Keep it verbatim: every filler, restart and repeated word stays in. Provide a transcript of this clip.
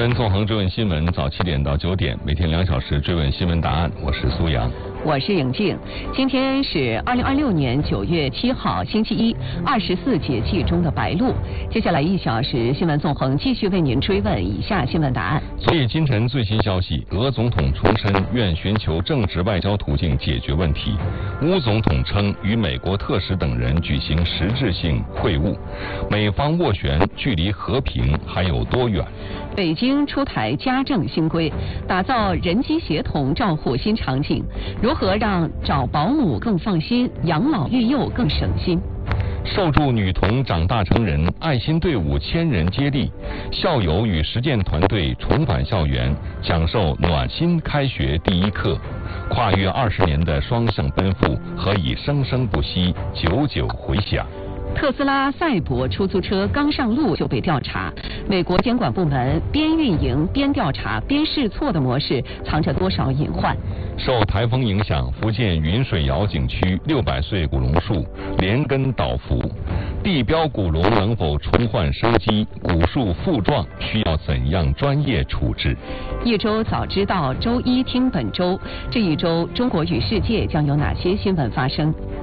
闻纵横追问新闻，早七点到九点，每天两小时追问新闻答案。我是苏阳， 我是颖静。今天是二零二六年九月七号，星期一，二十四节气中的白露。接下来一小时新闻纵横继续为您追问以下新闻答案。 所以今晨最新消息，俄总统重申愿寻求政治外交途径解决问题。乌总统称与美国特使等人举行实质性会晤，美方斡旋距离和平还有多远？ 北京出台家政新规，打造人机协同照护新场景，如何让找保姆更放心，养老育幼更省心？ 受助女童长大成人，爱心队伍千人接力，校友与实践团队重返校园，讲授暖心开学第一课。跨越二十年的双向奔赴，何以生生不息，久久回响？ 特斯拉赛博出租车刚上路就被调查，美国监管部门边运营边调查边试错的模式藏着多少隐患？ 受台风影响，福建云水谣景区六百岁古榕树连根倒伏，地标古榕能否重焕生机？古树复壮需要怎样专业处置？ 一周早知道，周一听本周。这一周，中国与世界将有哪些新闻发生？